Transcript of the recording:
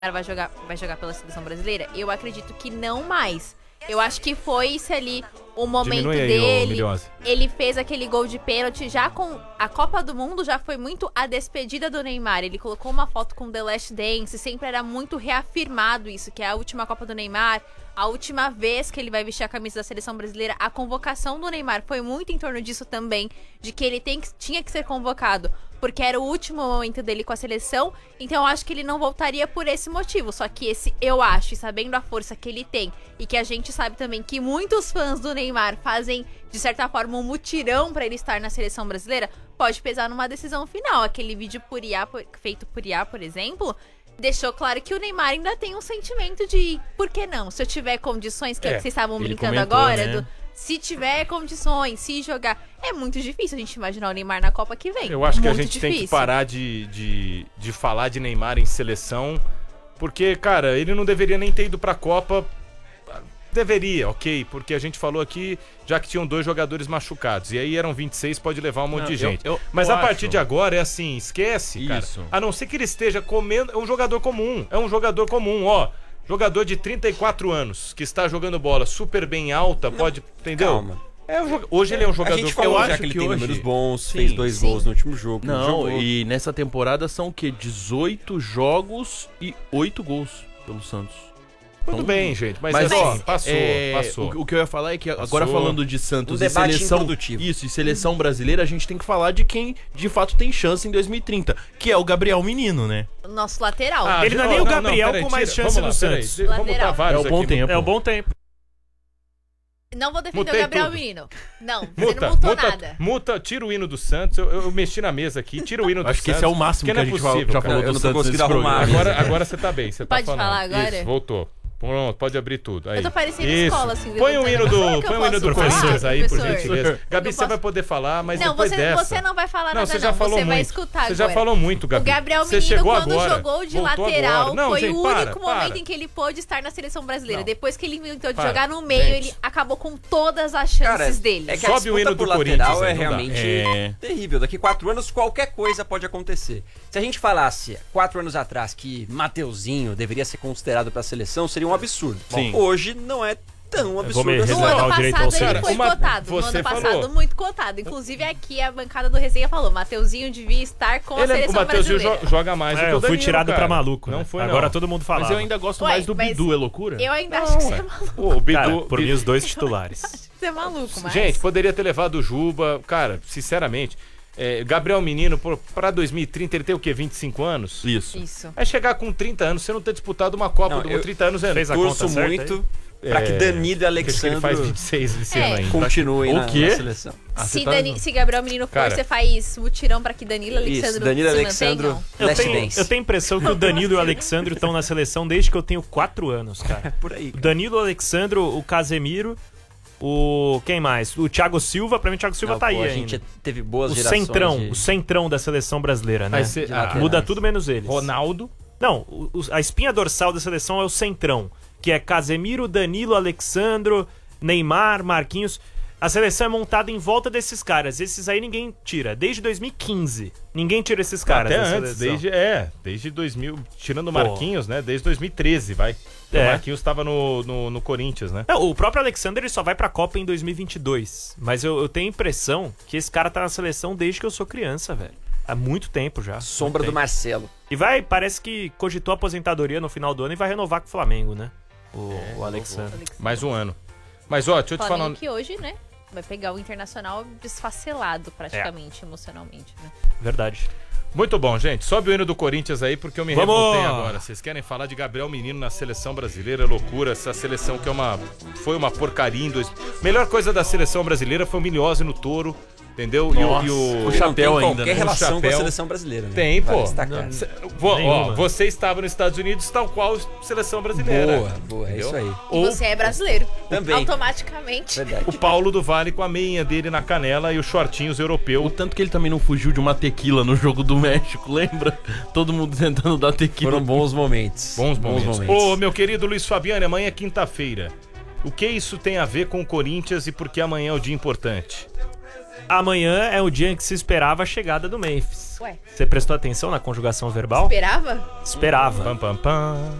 vai jogar pela seleção brasileira? Eu acredito que não mais. Eu acho que foi esse ali o momento dele. Ele fez aquele gol de pênalti já com a Copa do Mundo, já foi muito a despedida do Neymar. Ele colocou uma foto com The Last Dance, sempre era muito reafirmado isso, que é a última Copa do Neymar, a última vez que ele vai vestir a camisa da seleção brasileira. A convocação do Neymar foi muito em torno disso também, de que ele tinha que ser convocado, porque era o último momento dele com a seleção. Então eu acho que ele não voltaria por esse motivo. Só que eu acho, e sabendo a força que ele tem, e que a gente sabe também que muitos fãs do Neymar fazem, de certa forma, um mutirão pra ele estar na seleção brasileira, pode pesar numa decisão final. Aquele vídeo feito por IA, por exemplo, deixou claro que o Neymar ainda tem um sentimento de por que não? Se eu tiver condições, que vocês estavam brincando agora, né? Se tiver condições, se jogar. É muito difícil a gente imaginar o Neymar na Copa que vem. Eu acho que a gente tem que parar de falar de Neymar em seleção, porque, cara, ele não deveria nem ter ido pra Copa. Deveria, ok, porque a gente falou aqui, já que tinham 2 jogadores machucados, e aí eram 26, pode levar um monte de gente. Mas a partir de agora é assim, esquece, cara. A não ser que ele esteja comendo, é um jogador comum, ó. Jogador de 34 anos, que está jogando bola super bem alta, pode, entendeu? Calma. Hoje ele é um jogador... A gente falou já que ele tem números bons, fez 2 gols no último jogo. E nessa temporada são o quê? 18 jogos e 8 gols pelo Santos. Tudo bem, gente, mas assim, passou. O que eu ia falar é que agora falando de Santos e seleção introdutivo. Isso, e seleção brasileira, a gente tem que falar de quem de fato tem chance em 2030, que é o Gabriel Menino, né? Nosso lateral. Ele não é nem o Gabriel com mais chance no Santos. Vamos botar vários É o bom tempo. É o bom tempo. Não vou defender o Gabriel Menino. Não, você não mutou nada. Tira o hino do Santos. Eu mexi na mesa aqui, tira o hino do Santos. Acho que esse é o máximo que a gente já falou do Santos nesse programa. Agora você tá bem, você tá falando. Pode falar agora? Isso, voltou. Pronto, pode abrir tudo. Aí. Eu tô parecendo escola, assim. Põe o hino do Corinthians aí, por gentileza. Gabi, você vai poder falar, mas depois dessa... Você não vai falar nada, você já falou muito. Você vai escutar agora. Você já falou muito, Gabi. O Gabriel Menino, quando jogou de lateral, foi o único momento em que ele pôde estar na seleção brasileira. Depois que ele inventou de jogar no meio, ele acabou com todas as chances dele. É que a disputa por lateral é realmente terrível. Daqui 4 anos, qualquer coisa pode acontecer. Se a gente falasse 4 anos atrás que Mateuzinho deveria ser considerado pra seleção, seria um absurdo. Sim. Hoje não é tão absurdo. No ano passado ele foi cotado. No ano passado, muito cotado. Inclusive aqui a bancada do Resenha falou, Mateuzinho devia estar com a seleção brasileira. O Mateuzinho joga mais do que o Danilo, eu fui tirado pra maluco. Não foi, agora todo mundo fala. Mas eu ainda gosto mais do Bidu, é loucura? Eu ainda acho que você é maluco. O Bidu, cara, por mim os 2 titulares. Você é maluco, mas... Gente, poderia ter levado o Juba. Cara, sinceramente... Gabriel Menino, pra 2030, ele tem o quê? 25 anos? Isso. É chegar com 30 anos, você não ter disputado uma Copa do Mundo 30 anos. Eu torço muito pra que Danilo e Alexandre... Ele faz 26 esse ano ainda. Continuem na seleção. Se Gabriel Menino for, você faz mutirão pra que Danilo e Alexandre Danilo e Alexandre eu tenho a impressão que o Danilo e o Alexandre estão na seleção desde que eu tenho 4 anos, cara. Por aí. O Danilo, o Alexandre, o Casemiro... Quem mais? O Thiago Silva, pra mim o Thiago Silva tá aí ainda. A gente teve boas gerações. O centrão da seleção brasileira, né? Muda tudo menos eles. Ronaldo. Não, a espinha dorsal da seleção é o centrão, que é Casemiro, Danilo, Alexandro, Neymar, Marquinhos. A seleção é montada em volta desses caras. Esses aí ninguém tira. Desde 2015. Ninguém tira esses caras. Até antes, desde 2000. Tirando o Marquinhos, né? Desde 2013, vai. O Marquinhos tava no Corinthians, né? O próprio Alexandre ele só vai pra Copa em 2022. Mas eu tenho a impressão que esse cara tá na seleção desde que eu sou criança, velho. Há muito tempo já. Sombra do Marcelo. E parece que cogitou a aposentadoria no final do ano e vai renovar com o Flamengo, né? O Alexandre. Mais um ano. Mas, ó, deixa eu te falar... que hoje, né? Vai pegar o Internacional desfacelado praticamente, emocionalmente, né? Verdade. Muito bom, gente. Sobe o hino do Corinthians aí, porque eu me revoltei agora. Vocês querem falar de Gabriel Menino na seleção brasileira? Loucura. Essa seleção que foi uma porcaria em Melhor coisa da seleção brasileira foi o Miliose no Touro. Entendeu? Nossa, o chapéu ainda. Qualquer relação com a seleção brasileira. Né? Tem, pô. Você estava nos Estados Unidos, tal qual seleção brasileira. Boa, é isso aí. E você é brasileiro. Também. Automaticamente. Verdade. O Paulo do Vale com a meinha dele na canela e os shortinhos europeu. O tanto que ele também não fugiu de uma tequila no jogo do México, lembra? Todo mundo tentando dar tequila. Foram bons momentos. Bons momentos. Ô, meu querido Luiz Fabiano, amanhã é quinta-feira. O que isso tem a ver com o Corinthians e por que amanhã é o dia importante? Amanhã é o dia em que se esperava a chegada do Memphis. Ué. Você prestou atenção na conjugação verbal? Esperava? Esperava. Pam, pam, pam.